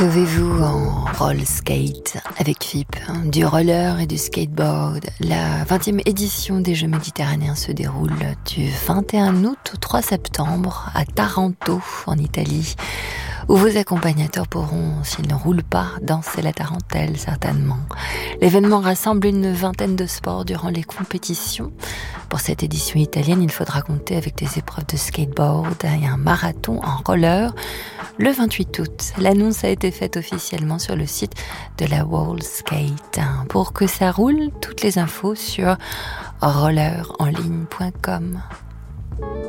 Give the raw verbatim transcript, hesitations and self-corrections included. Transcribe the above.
Sauvez-vous en roll skate avec F I P, du roller et du skateboard. La vingtième édition des Jeux méditerranéens se déroule du vingt et un août au trois septembre à Taranto, en Italie, où vos accompagnateurs pourront, s'ils ne roulent pas, danser la tarentelle certainement. L'événement rassemble une vingtaine de sports durant les compétitions. Pour cette édition italienne, il faudra compter avec des épreuves de skateboard et un marathon en roller le vingt-huit août. L'annonce a été faite officiellement sur le site de la World Skate. Pour que ça roule, toutes les infos sur roller en ligne point com.